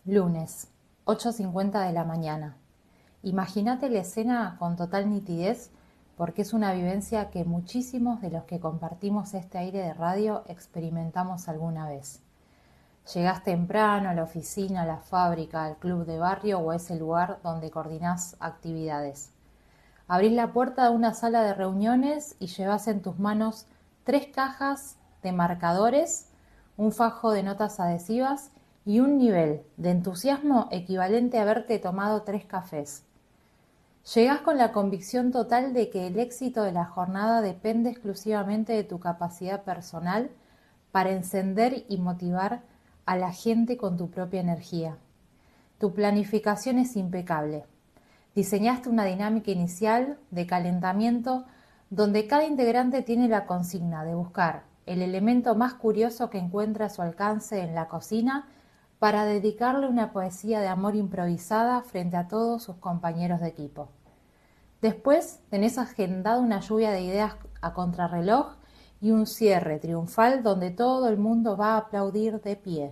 Lunes, 8:50 de la mañana. Imagínate la escena con total nitidez porque es una vivencia que muchísimos de los que compartimos este aire de radio experimentamos alguna vez. Llegás temprano a la oficina, a la fábrica, al club de barrio o a ese lugar donde coordinás actividades. Abrís la puerta de una sala de reuniones y llevas en tus manos 3 cajas de marcadores, un fajo de notas adhesivas y un nivel de entusiasmo equivalente a haberte tomado 3 cafés. Llegás con la convicción total de que el éxito de la jornada depende exclusivamente de tu capacidad personal para encender y motivar a la gente con tu propia energía. Tu planificación es impecable. Diseñaste una dinámica inicial de calentamiento donde cada integrante tiene la consigna de buscar el elemento más curioso que encuentre a su alcance en la cocina para dedicarle una poesía de amor improvisada frente a todos sus compañeros de equipo. Después tenés agendado una lluvia de ideas a contrarreloj y un cierre triunfal donde todo el mundo va a aplaudir de pie,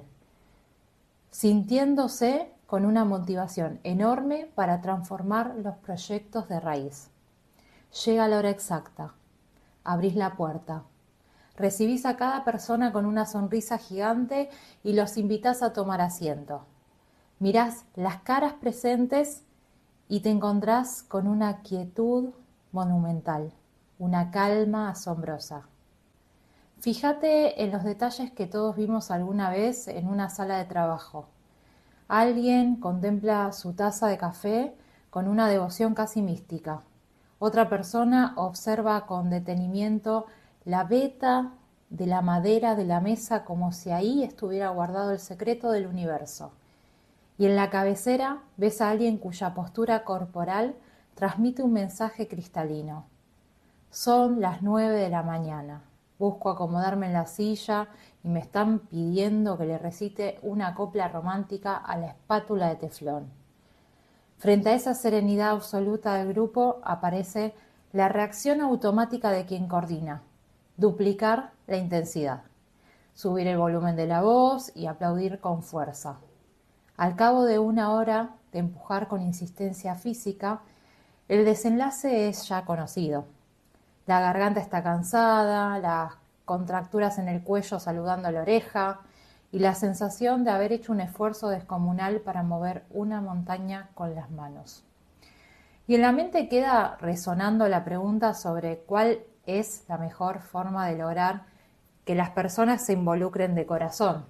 sintiéndose con una motivación enorme para transformar los proyectos de raíz. Llega la hora exacta. Abrís la puerta. Recibís a cada persona con una sonrisa gigante y los invitás a tomar asiento. Mirás las caras presentes y te encontrás con una quietud monumental, una calma asombrosa. Fíjate en los detalles que todos vimos alguna vez en una sala de trabajo. Alguien contempla su taza de café con una devoción casi mística. Otra persona observa con detenimiento la veta de la madera de la mesa como si ahí estuviera guardado el secreto del universo. Y en la cabecera ves a alguien cuya postura corporal transmite un mensaje cristalino. Son las 9 de la mañana. Busco acomodarme en la silla y me están pidiendo que le recite una copla romántica a la espátula de teflón. Frente a esa serenidad absoluta del grupo aparece la reacción automática de quien coordina: duplicar la intensidad, subir el volumen de la voz y aplaudir con fuerza. Al cabo de una hora de empujar con insistencia física, el desenlace es ya conocido. La garganta está cansada, las contracturas en el cuello saludando a la oreja y la sensación de haber hecho un esfuerzo descomunal para mover una montaña con las manos. Y en la mente queda resonando la pregunta sobre cuál es la mejor forma de lograr que las personas se involucren de corazón.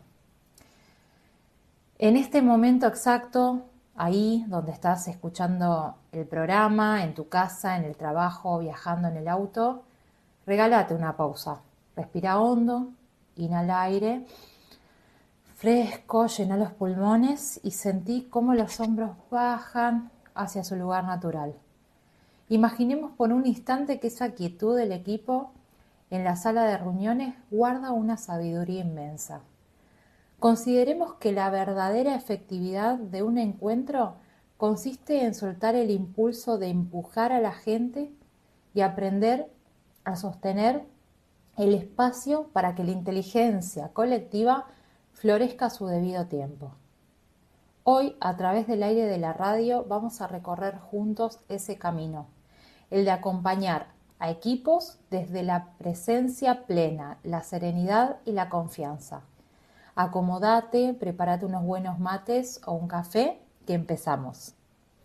En este momento exacto, ahí donde estás escuchando el programa, en tu casa, en el trabajo, viajando en el auto, regálate una pausa. Respira hondo, inhala aire fresco, llena los pulmones y sentí cómo los hombros bajan hacia su lugar natural. Imaginemos por un instante que esa quietud del equipo en la sala de reuniones guarda una sabiduría inmensa. Consideremos que la verdadera efectividad de un encuentro consiste en soltar el impulso de empujar a la gente y aprender a sostener el espacio para que la inteligencia colectiva florezca a su debido tiempo. Hoy, a través del aire de la radio, vamos a recorrer juntos ese camino, el de acompañar a equipos desde la presencia plena, la serenidad y la confianza. Acomódate, prepárate unos buenos mates o un café, que empezamos.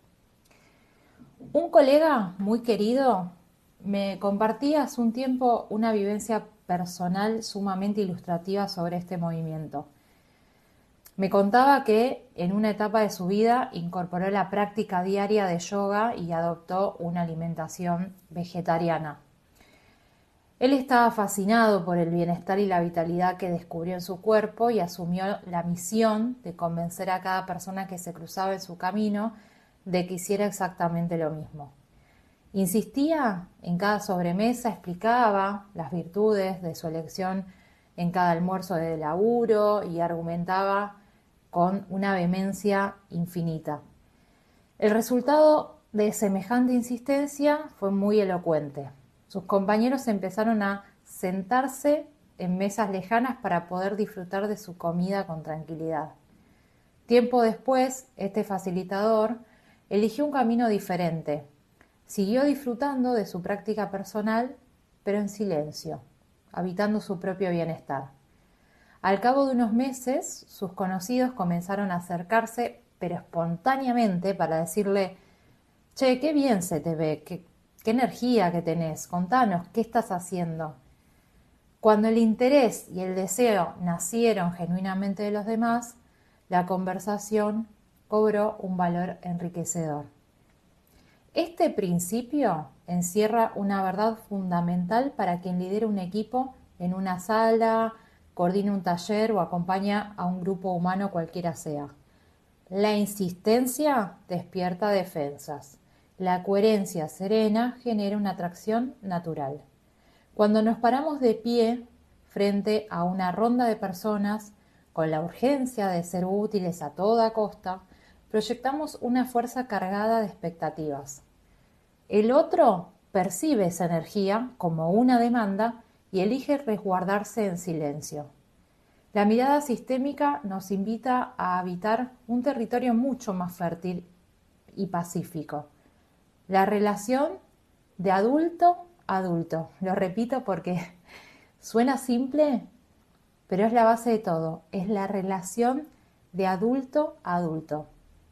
Un colega muy querido me compartía hace un tiempo una vivencia personal sumamente ilustrativa sobre este movimiento. Me contaba que en una etapa de su vida incorporó la práctica diaria de yoga y adoptó una alimentación vegetariana. Él estaba fascinado por el bienestar y la vitalidad que descubrió en su cuerpo y asumió la misión de convencer a cada persona que se cruzaba en su camino de que hiciera exactamente lo mismo. Insistía en cada sobremesa, explicaba las virtudes de su elección en cada almuerzo de laburo y argumentaba con una vehemencia infinita. El resultado de semejante insistencia fue muy elocuente. Sus compañeros empezaron a sentarse en mesas lejanas para poder disfrutar de su comida con tranquilidad. Tiempo después, este facilitador eligió un camino diferente. Siguió disfrutando de su práctica personal, pero en silencio, habitando su propio bienestar. Al cabo de unos meses, sus conocidos comenzaron a acercarse, pero espontáneamente, para decirle: «Che, qué bien se te ve, qué energía que tenés, contanos, ¿qué estás haciendo?». Cuando el interés y el deseo nacieron genuinamente de los demás, la conversación cobró un valor enriquecedor. Este principio encierra una verdad fundamental para quien lidera un equipo en una sala, coordina un taller o acompaña a un grupo humano cualquiera sea. La insistencia despierta defensas. La coherencia serena genera una atracción natural. Cuando nos paramos de pie frente a una ronda de personas con la urgencia de ser útiles a toda costa, proyectamos una fuerza cargada de expectativas. El otro percibe esa energía como una demanda y elige resguardarse en silencio. La mirada sistémica nos invita a habitar un territorio mucho más fértil y pacífico. La relación de adulto a adulto. Lo repito porque suena simple, pero es la base de todo. Es la relación de adulto a adulto.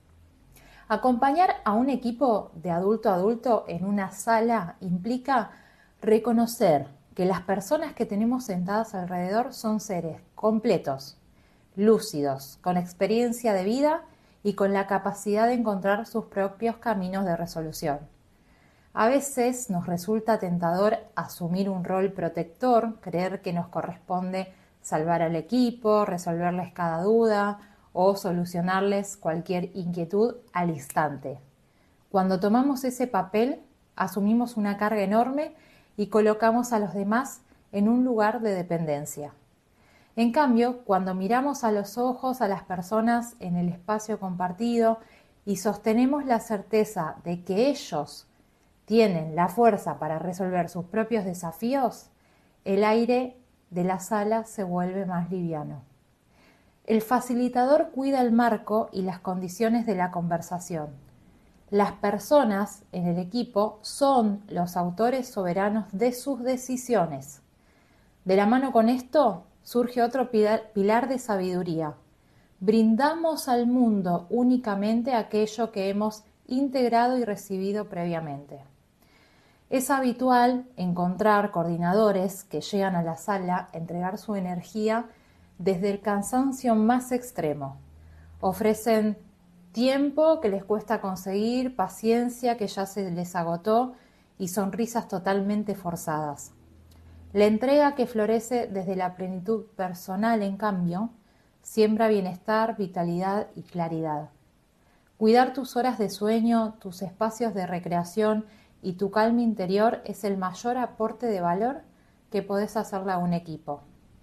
Acompañar a un equipo de adulto a adulto en una sala implica reconocer que las personas que tenemos sentadas alrededor son seres completos, lúcidos, con experiencia de vida y con la capacidad de encontrar sus propios caminos de resolución. A veces nos resulta tentador asumir un rol protector, creer que nos corresponde salvar al equipo, resolverles cada duda o solucionarles cualquier inquietud al instante. Cuando tomamos ese papel, asumimos una carga enorme y colocamos a los demás en un lugar de dependencia. En cambio, cuando miramos a los ojos a las personas en el espacio compartido y sostenemos la certeza de que ellos tienen la fuerza para resolver sus propios desafíos, el aire de la sala se vuelve más liviano. El facilitador cuida el marco y las condiciones de la conversación. Las personas en el equipo son los autores soberanos de sus decisiones. De la mano con esto surge otro pilar de sabiduría. Brindamos al mundo únicamente aquello que hemos integrado y recibido previamente. Es habitual encontrar coordinadores que llegan a la sala a entregar su energía desde el cansancio más extremo. Ofrecen tiempo que les cuesta conseguir, paciencia que ya se les agotó y sonrisas totalmente forzadas. La entrega que florece desde la plenitud personal, en cambio, siembra bienestar, vitalidad y claridad. Cuidar tus horas de sueño, tus espacios de recreación y tu calma interior es el mayor aporte de valor que podés hacerle a un equipo.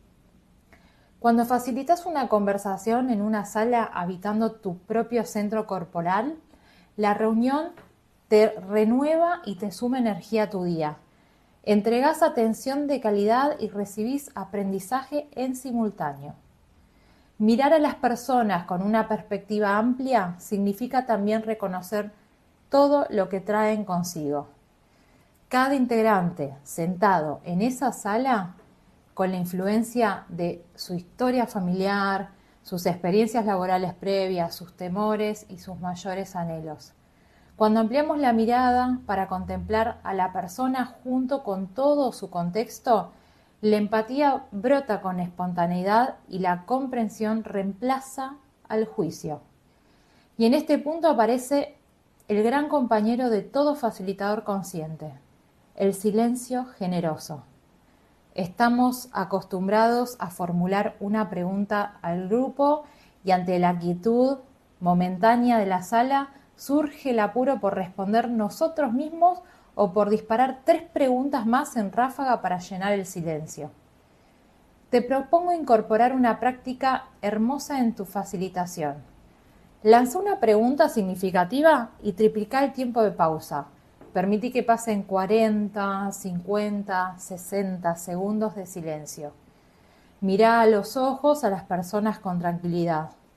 Cuando facilitas una conversación en una sala habitando tu propio centro corporal, la reunión te renueva y te suma energía a tu día. Entregás atención de calidad y recibís aprendizaje en simultáneo. Mirar a las personas con una perspectiva amplia significa también reconocer todo lo que traen consigo. Cada integrante sentado en esa sala, con la influencia de su historia familiar, sus experiencias laborales previas, sus temores y sus mayores anhelos. Cuando ampliamos la mirada para contemplar a la persona junto con todo su contexto, la empatía brota con espontaneidad y la comprensión reemplaza al juicio. Y en este punto aparece el gran compañero de todo facilitador consciente, el silencio generoso. Estamos acostumbrados a formular una pregunta al grupo y ante la quietud momentánea de la sala surge el apuro por responder nosotros mismos o por disparar 3 preguntas más en ráfaga para llenar el silencio. Te propongo incorporar una práctica hermosa en tu facilitación. Lanza una pregunta significativa y triplica el tiempo de pausa. Permití que pasen 40, 50, 60 segundos de silencio. Mirá a los ojos a las personas con tranquilidad.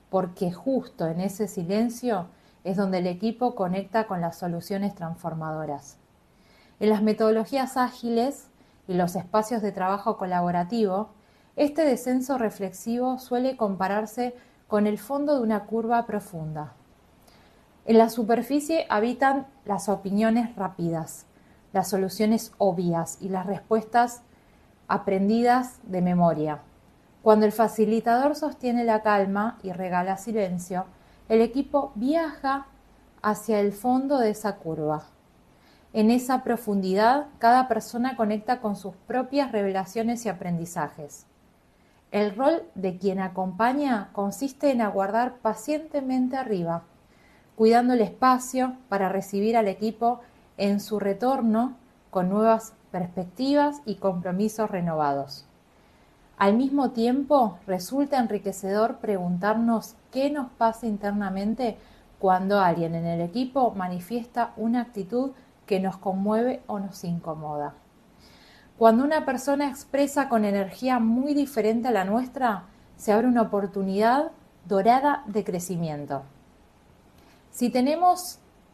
porque justo en ese silencio es donde el equipo conecta con las soluciones transformadoras. En las metodologías ágiles y los espacios de trabajo colaborativo, este descenso reflexivo suele compararse con el fondo de una curva profunda. En la superficie habitan las opiniones rápidas, las soluciones obvias y las respuestas aprendidas de memoria. Cuando el facilitador sostiene la calma y regala silencio, el equipo viaja hacia el fondo de esa curva. En esa profundidad, cada persona conecta con sus propias revelaciones y aprendizajes. El rol de quien acompaña consiste en aguardar pacientemente arriba, cuidando el espacio para recibir al equipo en su retorno con nuevas perspectivas y compromisos renovados. Al mismo tiempo, resulta enriquecedor preguntarnos qué nos pasa internamente cuando alguien en el equipo manifiesta una actitud que nos conmueve o nos incomoda. Cuando una persona expresa con energía muy diferente a la nuestra, se abre una oportunidad dorada de crecimiento. Si tendemos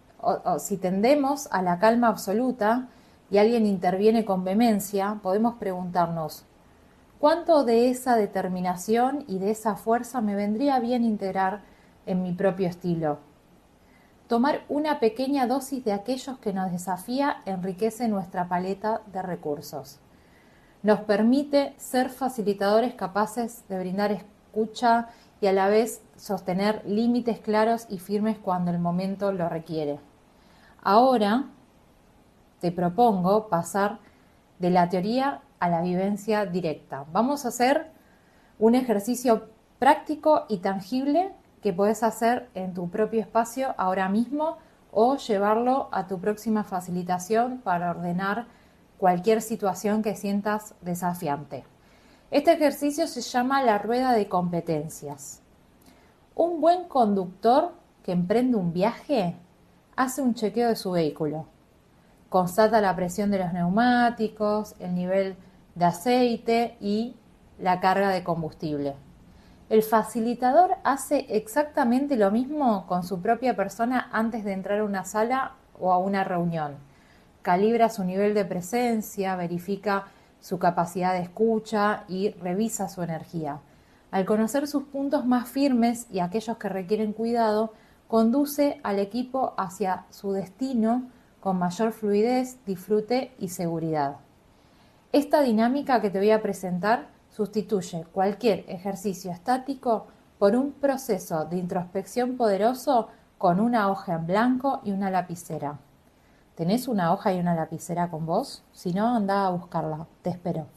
a la calma absoluta y alguien interviene con vehemencia, podemos preguntarnos: ¿cuánto de esa determinación y de esa fuerza me vendría bien integrar en mi propio estilo? Tomar una pequeña dosis de aquellos que nos desafía enriquece nuestra paleta de recursos. Nos permite ser facilitadores capaces de brindar escucha y a la vez sostener límites claros y firmes cuando el momento lo requiere. Ahora te propongo pasar de la teoría a la vivencia directa. Vamos a hacer un ejercicio práctico y tangible que puedes hacer en tu propio espacio ahora mismo o llevarlo a tu próxima facilitación para ordenar cualquier situación que sientas desafiante. Este ejercicio se llama la rueda de competencias. Un buen conductor que emprende un viaje hace un chequeo de su vehículo. Constata la presión de los neumáticos, el nivel de aceite y la carga de combustible. El facilitador hace exactamente lo mismo con su propia persona antes de entrar a una sala o a una reunión. Calibra su nivel de presencia, verifica su capacidad de escucha y revisa su energía. Al conocer sus puntos más firmes y aquellos que requieren cuidado, conduce al equipo hacia su destino con mayor fluidez, disfrute y seguridad. Esta dinámica que te voy a presentar sustituye cualquier ejercicio estático por un proceso de introspección poderoso con una hoja en blanco y una lapicera. ¿Tenés una hoja y una lapicera con vos? Si no, anda a buscarla, te espero.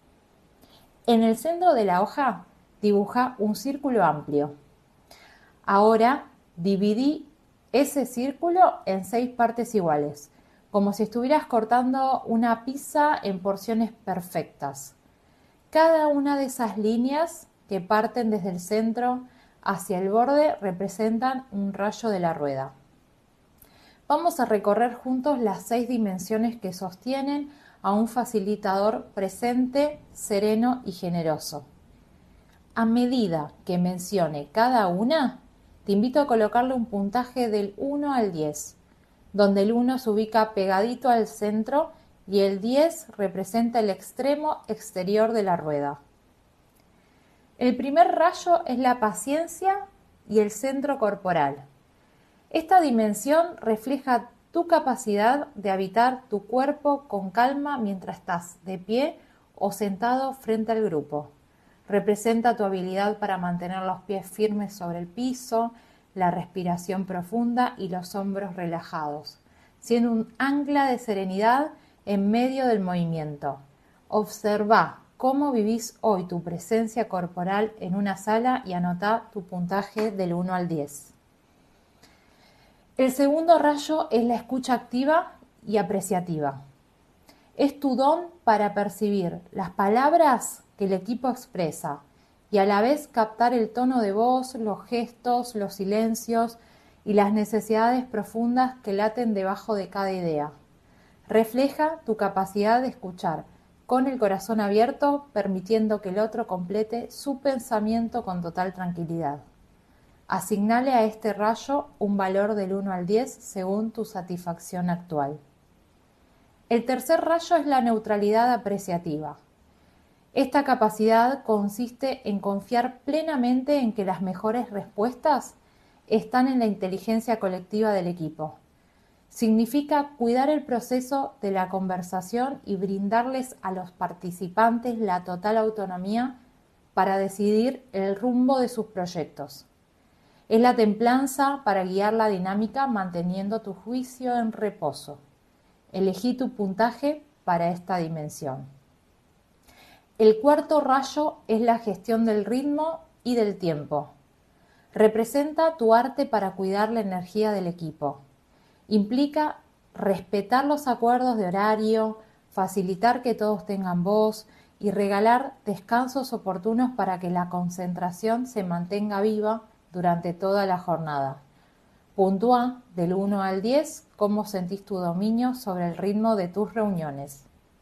En el centro de la hoja dibuja un círculo amplio. Ahora dividí ese círculo en 6 partes iguales, como si estuvieras cortando una pizza en porciones perfectas. Cada una de esas líneas que parten desde el centro hacia el borde representan un rayo de la rueda. Vamos a recorrer juntos las 6 dimensiones que sostienen a un facilitador presente, sereno y generoso. A medida que mencione cada una, te invito a colocarle un puntaje del 1 al 10, donde el 1 se ubica pegadito al centro y el 10 representa el extremo exterior de la rueda. El primer rayo es la paciencia y el centro corporal. Esta dimensión refleja tu capacidad de habitar tu cuerpo con calma mientras estás de pie o sentado frente al grupo. Representa tu habilidad para mantener los pies firmes sobre el piso, la respiración profunda y los hombros relajados, siendo un ancla de serenidad en medio del movimiento. Observa cómo vivís hoy tu presencia corporal en una sala y anotá tu puntaje del 1 al 10. El segundo rayo es la escucha activa y apreciativa. Es tu don para percibir las palabras que el equipo expresa y a la vez captar el tono de voz, los gestos, los silencios y las necesidades profundas que laten debajo de cada idea. Refleja tu capacidad de escuchar con el corazón abierto, permitiendo que el otro complete su pensamiento con total tranquilidad. Asignale a este rayo un valor del 1 al 10 según tu satisfacción actual. El tercer rayo es la neutralidad apreciativa. Esta capacidad consiste en confiar plenamente en que las mejores respuestas están en la inteligencia colectiva del equipo. Significa cuidar el proceso de la conversación y brindarles a los participantes la total autonomía para decidir el rumbo de sus proyectos. Es la templanza para guiar la dinámica manteniendo tu juicio en reposo. Elegí tu puntaje para esta dimensión. El cuarto rayo es la gestión del ritmo y del tiempo. Representa tu arte para cuidar la energía del equipo. Implica respetar los acuerdos de horario, facilitar que todos tengan voz y regalar descansos oportunos para que la concentración se mantenga viva durante toda la jornada. Puntúa del 1 al 10 cómo sentís tu dominio sobre el ritmo de tus reuniones.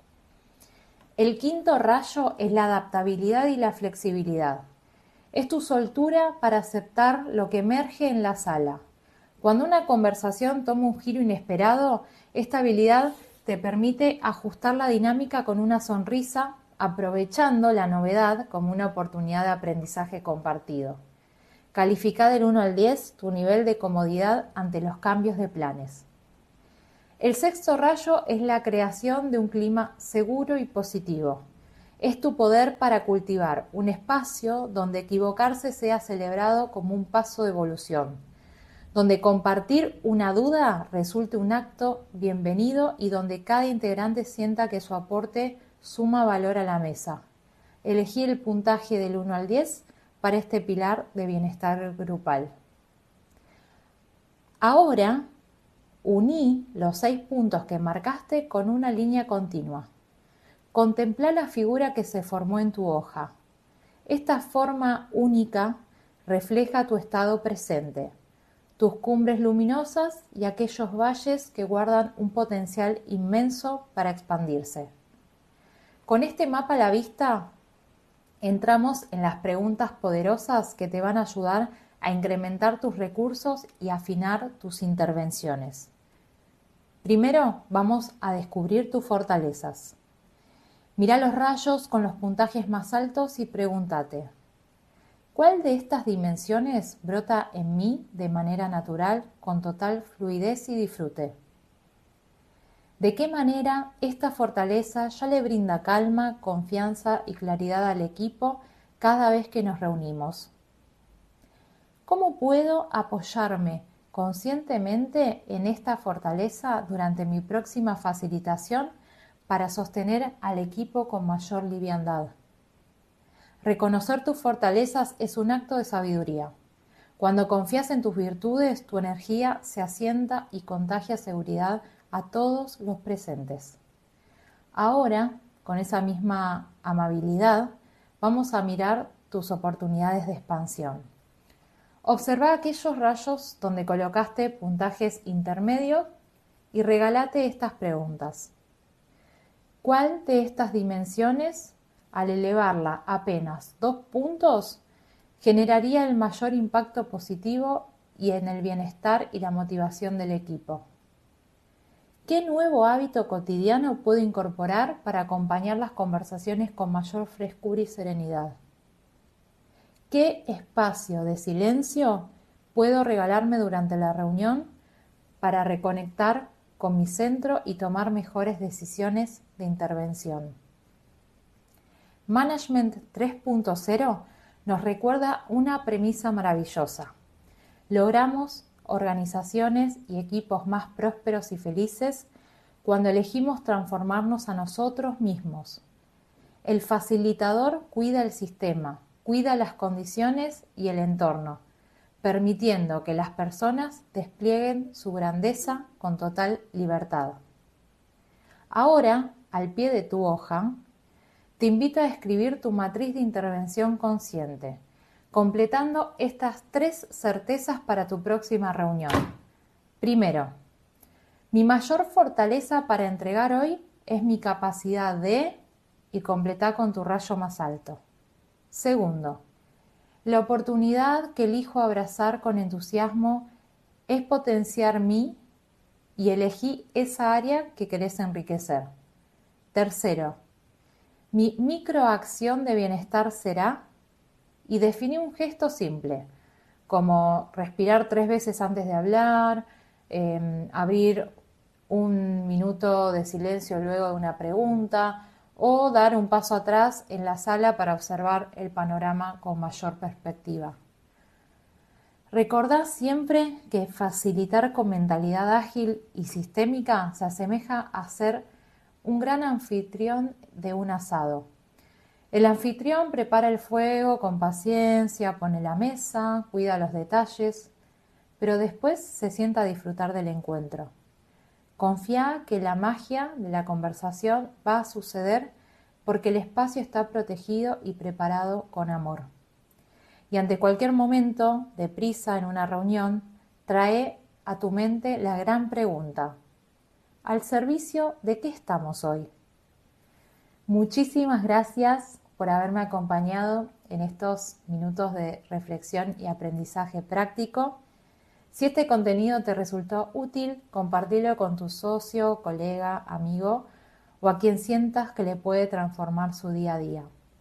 El quinto rayo es la adaptabilidad y la flexibilidad. Es tu soltura para aceptar lo que emerge en la sala. Cuando una conversación toma un giro inesperado, esta habilidad te permite ajustar la dinámica con una sonrisa, aprovechando la novedad como una oportunidad de aprendizaje compartido. Califica del 1 al 10 tu nivel de comodidad ante los cambios de planes. El sexto rayo es la creación de un clima seguro y positivo. Es tu poder para cultivar un espacio donde equivocarse sea celebrado como un paso de evolución, donde compartir una duda resulte un acto bienvenido y donde cada integrante sienta que su aporte suma valor a la mesa. Elegí el puntaje del 1 al 10 para este pilar de bienestar grupal. Ahora, uní los 6 puntos que marcaste con una línea continua. Contemplá la figura que se formó en tu hoja. Esta forma única refleja tu estado presente, tus cumbres luminosas y aquellos valles que guardan un potencial inmenso para expandirse. Con este mapa a la vista, entramos en las preguntas poderosas que te van a ayudar a incrementar tus recursos y afinar tus intervenciones. Primero, vamos a descubrir tus fortalezas. Mira los rayos con los puntajes más altos y pregúntate: ¿cuál de estas dimensiones brota en mí de manera natural, con total fluidez y disfrute? ¿De qué manera esta fortaleza ya le brinda calma, confianza y claridad al equipo cada vez que nos reunimos? ¿Cómo puedo apoyarme conscientemente en esta fortaleza durante mi próxima facilitación para sostener al equipo con mayor liviandad? Reconocer tus fortalezas es un acto de sabiduría. Cuando confías en tus virtudes, tu energía se asienta y contagia seguridad a todos los presentes. Ahora, con esa misma amabilidad, vamos a mirar tus oportunidades de expansión. Observa aquellos rayos donde colocaste puntajes intermedios y regálate estas preguntas. ¿Cuál de estas dimensiones, al elevarla apenas 2 puntos, generaría el mayor impacto positivo y en el bienestar y la motivación del equipo? ¿Qué nuevo hábito cotidiano puedo incorporar para acompañar las conversaciones con mayor frescura y serenidad? ¿Qué espacio de silencio puedo regalarme durante la reunión para reconectar con mi centro y tomar mejores decisiones de intervención? Management 3.0 nos recuerda una premisa maravillosa. Logramos organizaciones y equipos más prósperos y felices cuando elegimos transformarnos a nosotros mismos. El facilitador cuida el sistema, cuida las condiciones y el entorno, permitiendo que las personas desplieguen su grandeza con total libertad. Ahora, al pie de tu hoja, te invito a escribir tu matriz de intervención consciente, completando estas 3 certezas para tu próxima reunión. Primero, mi mayor fortaleza para entregar hoy es mi capacidad de, y completá con tu rayo más alto. Segundo, La oportunidad que elijo abrazar con entusiasmo es potenciar mí y elegí esa área que querés enriquecer. Tercero, mi microacción de bienestar será, y definí un gesto simple, como respirar 3 veces antes de hablar, abrir un minuto de silencio luego de una pregunta, o dar un paso atrás en la sala para observar el panorama con mayor perspectiva. Recordá siempre que facilitar con mentalidad ágil y sistémica se asemeja a ser un gran anfitrión de un asado. El anfitrión prepara el fuego con paciencia, pone la mesa, cuida los detalles, pero después se sienta a disfrutar del encuentro. Confía que la magia de la conversación va a suceder porque el espacio está protegido y preparado con amor. Y ante cualquier momento de prisa en una reunión, trae a tu mente la gran pregunta: ¿al servicio de qué estamos hoy? Muchísimas gracias por haberme acompañado en estos minutos de reflexión y aprendizaje práctico. Si este contenido te resultó útil, compártelo con tu socio, colega, amigo o a quien sientas que le puede transformar su día a día.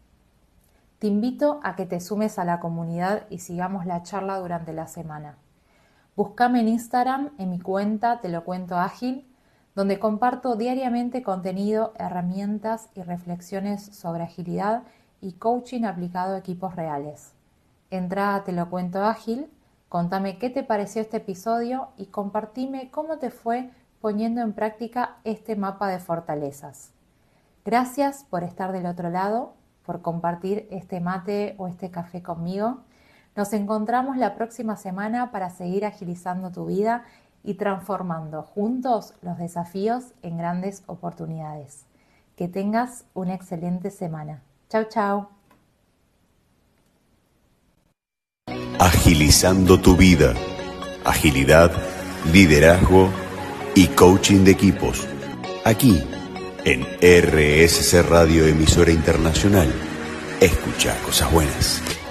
Te invito a que te sumes a la comunidad y sigamos la charla durante la semana. Búscame en Instagram en mi cuenta Te lo cuento ágil, donde comparto diariamente contenido, herramientas y reflexiones sobre agilidad y coaching aplicado a equipos reales. Entrá a Te lo cuento ágil, contame qué te pareció este episodio y compartime cómo te fue poniendo en práctica este mapa de fortalezas. Gracias por estar del otro lado, por compartir este mate o este café conmigo. Nos encontramos la próxima semana para seguir agilizando tu vida y transformando juntos los desafíos en grandes oportunidades. Que tengas una excelente semana. Chau, chau. Agilizando tu vida. Agilidad, liderazgo y coaching de equipos. Aquí, en RSC Radio, emisora internacional. Escucha cosas buenas.